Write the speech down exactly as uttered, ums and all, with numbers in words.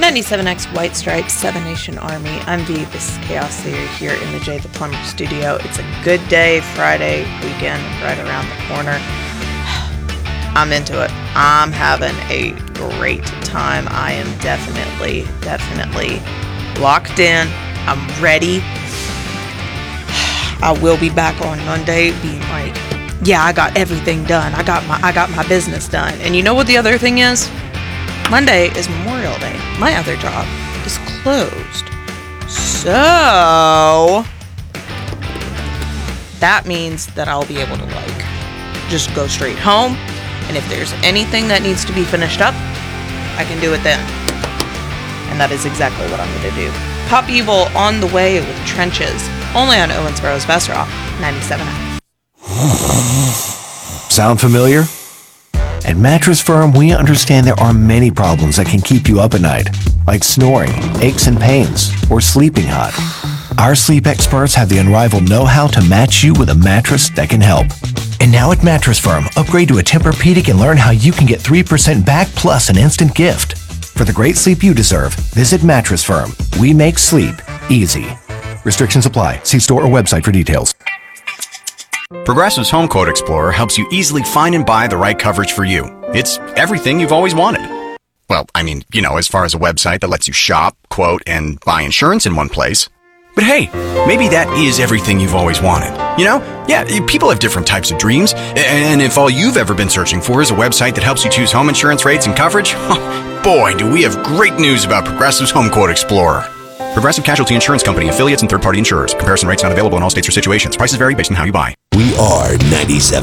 ninety-seven X White Stripes, Seven Nation Army. I'm Dee. This is Chaos Theory here in the Jay the Plumber studio. It's a good day, Friday weekend, right around the corner. I'm into it. I'm having a great time. I am definitely, definitely locked in. I'm ready. I will be back on Monday being like, yeah, I got everything done. I got my I got my business done. And you know what the other thing is? Monday is Memorial Day. My other job is closed. So that means that I'll be able to like just go straight home. And if there's anything that needs to be finished up, I can do it then. And that is exactly what I'm going to do. Pop Evil on the way with Trenches. Only on Owensboro's Best Rock, ninety-seven X. Sound familiar? At Mattress Firm, we understand there are many problems that can keep you up at night, like snoring, aches and pains, or sleeping hot. Our sleep experts have the unrivaled know-how to match you with a mattress that can help. And now at Mattress Firm, upgrade to a Tempur-Pedic and learn how you can get three percent back plus an instant gift. For the great sleep you deserve, visit Mattress Firm. We make sleep easy. Restrictions apply. See store or website for details. Progressive's Home Quote Explorer helps you easily find and buy the right coverage for you. It's everything you've always wanted. Well, I mean, you know, as far as a website that lets you shop, quote, and buy insurance in one place. But hey, maybe that is everything you've always wanted. You know? Yeah, people have different types of dreams. And if all you've ever been searching for is a website that helps you choose home insurance rates and coverage, boy, do we have great news about Progressive's Home Quote Explorer. Progressive Casualty Insurance Company, affiliates, and third-party insurers. Comparison rates not available in all states or situations. Prices vary based on how you buy. We are ninety-seven.